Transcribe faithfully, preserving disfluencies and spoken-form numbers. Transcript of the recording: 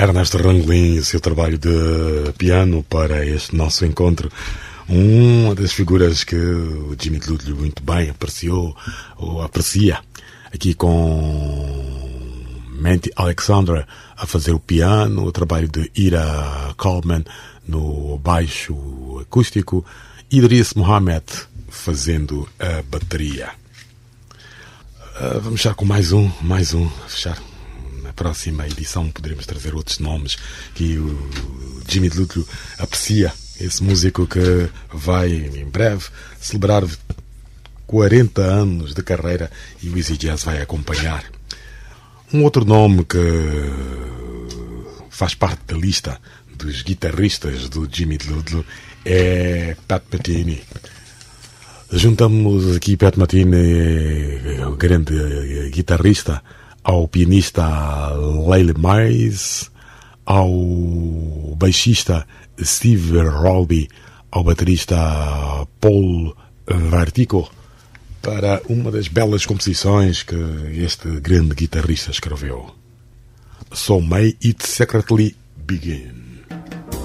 Ernesto Ranglin e o seu trabalho de piano para este nosso encontro. Uma das figuras que o Jimmy Luther muito bem apreciou, ou aprecia, aqui com Manti Alexandra a fazer o piano, o trabalho de Ira Coleman no baixo acústico, Idris Mohamed fazendo a bateria. Uh, vamos já com mais um, mais um, fechar. Na próxima edição poderemos trazer outros nomes que o Jimmy Luther aprecia, esse músico que vai em breve celebrar quarenta anos de carreira e o Easy Jazz vai acompanhar. Um outro nome que faz parte da lista dos guitarristas do Jimmy Luther é Pat Metheny. Juntamos aqui Pat Metheny, o grande guitarrista, ao pianista Leila Miles, ao baixista Steve Rolby, ao baterista Paul Vertigo, para uma das belas composições que este grande guitarrista escreveu. So May It Secretly Begin.